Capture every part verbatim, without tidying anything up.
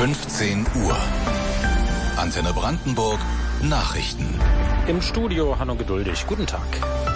fünfzehn Uhr. Antenne Brandenburg Nachrichten. Im Studio Hanno Geduldig. Guten Tag.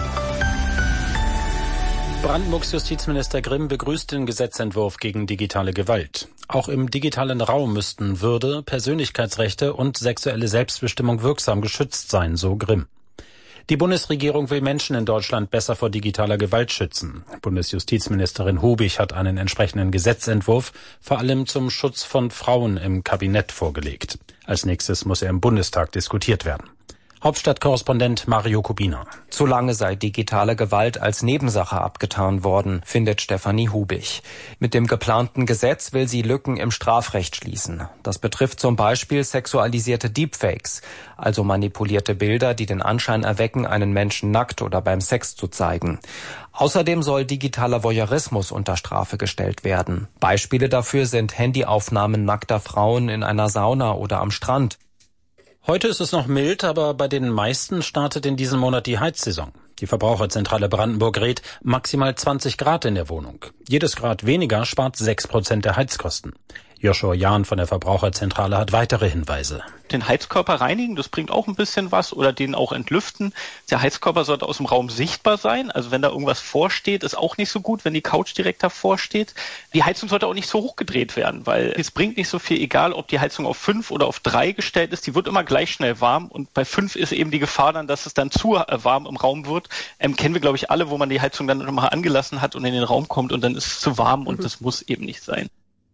Brandenburgs Justizminister Grimm begrüßt den Gesetzentwurf gegen digitale Gewalt. Auch im digitalen Raum müssten Würde, Persönlichkeitsrechte und sexuelle Selbstbestimmung wirksam geschützt sein, so Grimm. Die Bundesregierung will Menschen in Deutschland besser vor digitaler Gewalt schützen. Bundesjustizministerin Hubig hat einen entsprechenden Gesetzentwurf vor allem zum Schutz von Frauen im Kabinett vorgelegt. Als nächstes muss er im Bundestag diskutiert werden. Hauptstadtkorrespondent Mario Kubina. Zu lange sei digitale Gewalt als Nebensache abgetan worden, findet Stefanie Hubig. Mit dem geplanten Gesetz will sie Lücken im Strafrecht schließen. Das betrifft zum Beispiel sexualisierte Deepfakes, also manipulierte Bilder, die den Anschein erwecken, einen Menschen nackt oder beim Sex zu zeigen. Außerdem soll digitaler Voyeurismus unter Strafe gestellt werden. Beispiele dafür sind Handyaufnahmen nackter Frauen in einer Sauna oder am Strand. Heute ist es noch mild, aber bei den meisten startet in diesem Monat die Heizsaison. Die Verbraucherzentrale Brandenburg rät maximal zwanzig Grad in der Wohnung. Jedes Grad weniger spart sechs Prozent der Heizkosten. Joshua Jahn von der Verbraucherzentrale hat weitere Hinweise. Den Heizkörper reinigen, das bringt auch ein bisschen was, oder den auch entlüften. Der Heizkörper sollte aus dem Raum sichtbar sein, also wenn da irgendwas vorsteht, ist auch nicht so gut, wenn die Couch direkt davor steht. Die Heizung sollte auch nicht so hoch gedreht werden, weil es bringt nicht so viel, egal ob die Heizung auf fünf oder auf drei gestellt ist, die wird immer gleich schnell warm, und bei fünf ist eben die Gefahr dann, dass es dann zu warm im Raum wird. Ähm, kennen wir, glaube ich, alle, wo man die Heizung dann nochmal angelassen hat und in den Raum kommt und dann ist es zu warm, und das muss eben nicht sein.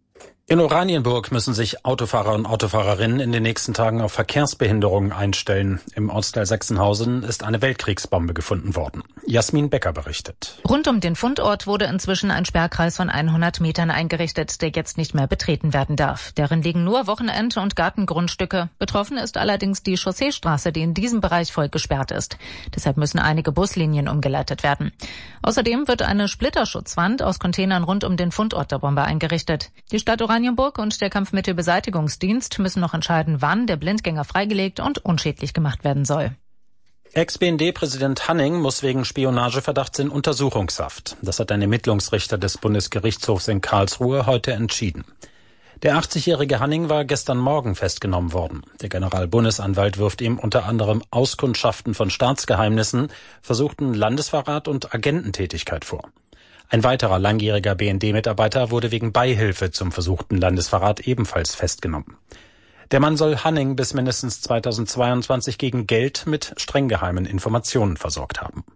In Oranienburg müssen sich Autofahrer und Autofahrerinnen in den nächsten Tagen auf Verkehrsbehinderungen einstellen. Im Ortsteil Sachsenhausen ist eine Weltkriegsbombe gefunden worden. Jasmin Becker berichtet. Rund um den Fundort wurde inzwischen ein Sperrkreis von hundert Metern eingerichtet, der jetzt nicht mehr betreten werden darf. Darin liegen nur Wochenend- und Gartengrundstücke. Betroffen ist allerdings die Chausseestraße, die in diesem Bereich voll gesperrt ist. Deshalb müssen einige Buslinien umgeleitet werden. Außerdem wird eine Splitterschutzwand aus Containern rund um den Fundort der Bombe eingerichtet. Die Stadt Oranienburg und der Kampfmittelbeseitigungsdienst müssen noch entscheiden, wann der Blindgänger freigelegt und unschädlich gemacht werden soll. Ex-B N D-Präsident Hanning muss wegen Spionageverdachts in Untersuchungshaft. Das hat ein Ermittlungsrichter des Bundesgerichtshofs in Karlsruhe heute entschieden. Der achtzigjährige Hanning war gestern Morgen festgenommen worden. Der Generalbundesanwalt wirft ihm unter anderem Auskundschaften von Staatsgeheimnissen, versuchten Landesverrat und Agententätigkeit vor. Ein weiterer langjähriger B N D-Mitarbeiter wurde wegen Beihilfe zum versuchten Landesverrat ebenfalls festgenommen. Der Mann soll Hanning bis mindestens zweitausendzweiundzwanzig gegen Geld mit streng geheimen Informationen versorgt haben.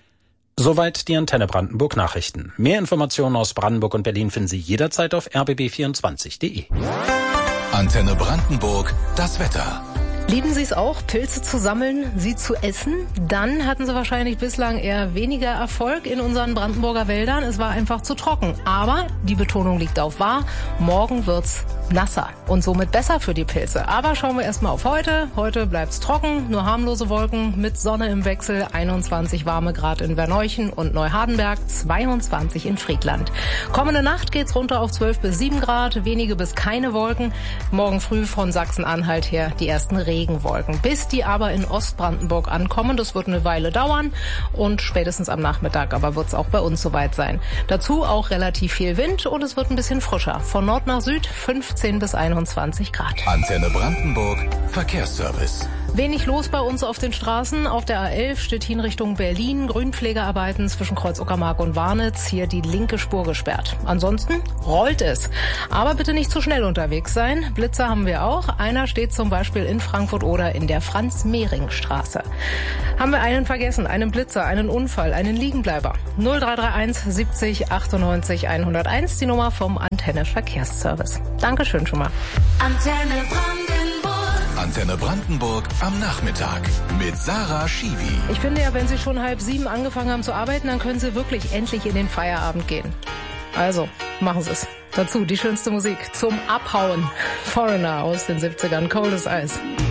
Soweit die Antenne Brandenburg Nachrichten. Mehr Informationen aus Brandenburg und Berlin finden Sie jederzeit auf r b b vierundzwanzig punkt d e. Antenne Brandenburg, das Wetter. Lieben Sie es auch, Pilze zu sammeln, sie zu essen? Dann hatten Sie wahrscheinlich bislang eher weniger Erfolg in unseren Brandenburger Wäldern. Es war einfach zu trocken. Aber die Betonung liegt auf wahr. Morgen wird's nasser und somit besser für die Pilze. Aber schauen wir erstmal auf heute. Heute bleibt's trocken, nur harmlose Wolken mit Sonne im Wechsel. einundzwanzig warme Grad in Verneuchen und Neuhardenberg, zweiundzwanzig in Friedland. Kommende Nacht geht's runter auf zwölf bis sieben Grad, wenige bis keine Wolken. Morgen früh von Sachsen-Anhalt her die ersten Regenwolken. Bis die aber in Ostbrandenburg ankommen, das wird eine Weile dauern, und spätestens am Nachmittag aber wird's auch bei uns soweit sein. Dazu auch relativ viel Wind, und es wird ein bisschen frischer. Von Nord nach Süd fünfzehn bis einundzwanzig Grad. Antenne Brandenburg Verkehrsservice. Wenig los bei uns auf den Straßen. Auf der A elf Stettin Richtung Berlin. Grünpflegearbeiten zwischen Kreuz Uckermark und Warnitz. Hier die linke Spur gesperrt. Ansonsten rollt es. Aber bitte nicht zu schnell unterwegs sein. Blitzer haben wir auch. Einer steht zum Beispiel in Frankfurt oder in der Franz-Mehring-Straße. Haben wir einen vergessen? Einen Blitzer, einen Unfall, einen Liegenbleiber. null drei drei eins siebzig achtundneunzig hunderteins, die Nummer vom Antenne Verkehrsservice. Dankeschön schon mal. Antenne Brandenburg. Antenne Brandenburg am Nachmittag mit Sarah Schiwi. Ich finde ja, wenn Sie schon halb sieben angefangen haben zu arbeiten, dann können Sie wirklich endlich in den Feierabend gehen. Also, machen Sie es. Dazu die schönste Musik zum Abhauen. Foreigner aus den siebzigern, Cold as Ice.